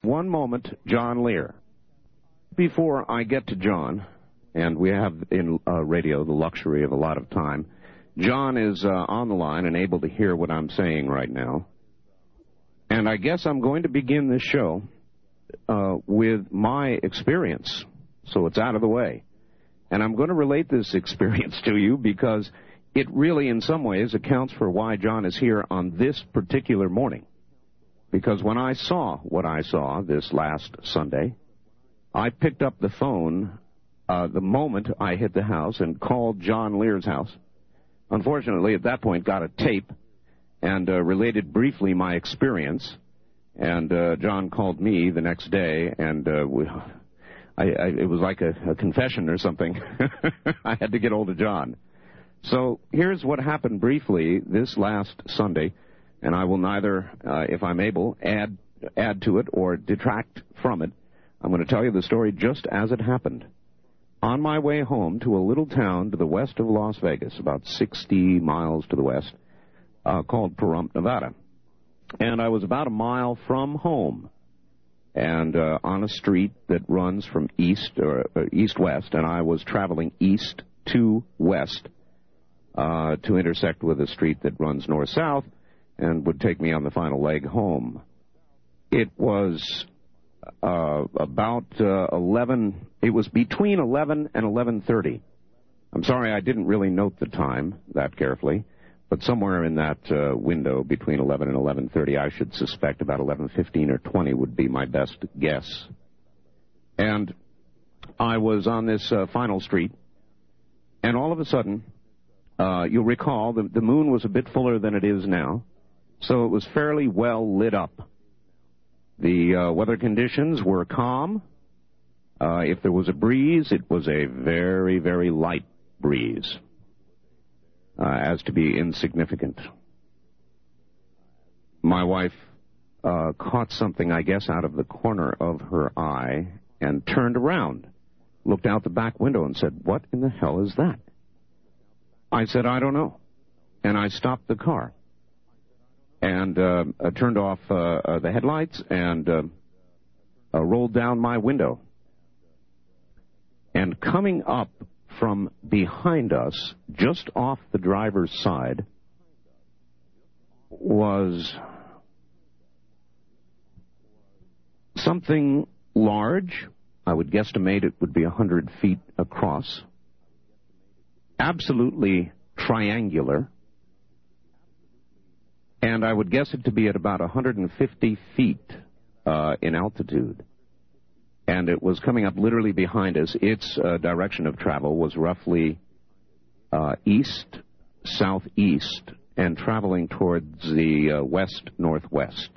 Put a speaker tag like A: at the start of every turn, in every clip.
A: one moment, John Lear. Before I get to John, and we have in radio the luxury of a lot of time, John is on the line and able to hear what I'm saying right now. And I guess I'm going to begin this show with my experience, so it's out of the way. And I'm going to relate this experience to you because it really, in some ways, accounts for why John is here on this particular morning. Because when I saw what I saw this last Sunday, I picked up the phone the moment I hit the house and called John Lear's house. Unfortunately, at that point, got a tape and related briefly my experience. And John called me the next day, and it was like a confession or something. I had to get hold of John. So here's what happened briefly this last Sunday, and I will neither, if I'm able, add to it or detract from it. I'm going to tell you the story just as it happened. On my way home to a little town to the west of Las Vegas, about 60 miles to the west, called Pahrump, Nevada. And I was about a mile from home, and on a street that runs from east-west, and I was traveling east to west to intersect with a street that runs north-south and would take me on the final leg home. It was about 11, it was between 11 and 11:30. I'm sorry I didn't really note the time that carefully, but somewhere in that window between 11 and 11:30, I should suspect about 11:15 or 20 would be my best guess. And I was on this final street, and all of a sudden, you'll recall the moon was a bit fuller than it is now, so it was fairly well lit up. The weather conditions were calm. If there was a breeze, it was a very, very light breeze, as to be insignificant. My wife caught something, I guess, out of the corner of her eye and turned around, looked out the back window and said, "What in the hell is that?" I said, "I don't know." And I stopped the car and turned off the headlights and rolled down my window. And coming up from behind us, just off the driver's side, was something large. I would guesstimate it would be 100 feet across. Absolutely triangular. And I would guess it to be at about 150 feet in altitude. And it was coming up literally behind us. Its direction of travel was roughly east, southeast, and traveling towards the west-northwest.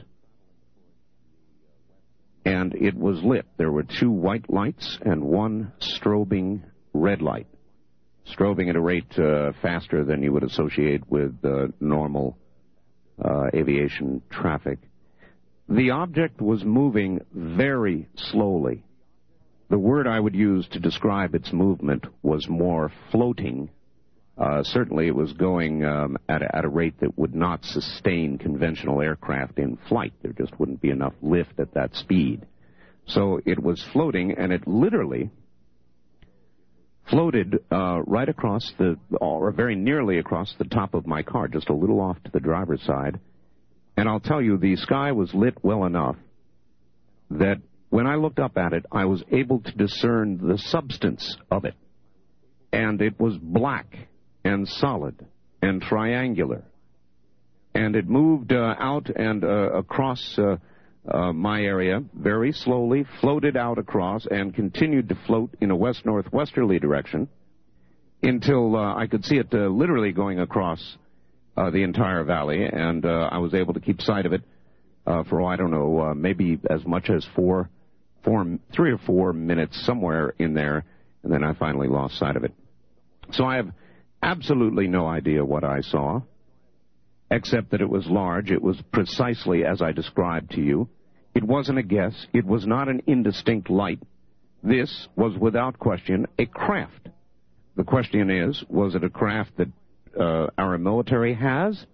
A: And it was lit. There were 2 white lights and 1 strobing red light. Strobing at a rate faster than you would associate with normal aviation traffic. The object was moving very slowly. The word I would use to describe its movement was more floating. Certainly it was going at a rate that would not sustain conventional aircraft in flight. There just wouldn't be enough lift at that speed. So it was floating, and it literally floated right across or very nearly across the top of my car, just a little off to the driver's side. And I'll tell you, the sky was lit well enough that when I looked up at it, I was able to discern the substance of it. And it was black and solid and triangular. And it moved out and across my area very slowly, floated out across, and continued to float in a west-northwesterly direction until I could see it literally going across the entire valley, and I was able to keep sight of it for, I don't know, maybe as much as 3 or 4 minutes, somewhere in there, and then I finally lost sight of it. So I have absolutely no idea what I saw, except that it was large. It was precisely as I described to you. It wasn't a guess. It was not an indistinct light. This was, without question, a craft. The question is, was it a craft that our military has,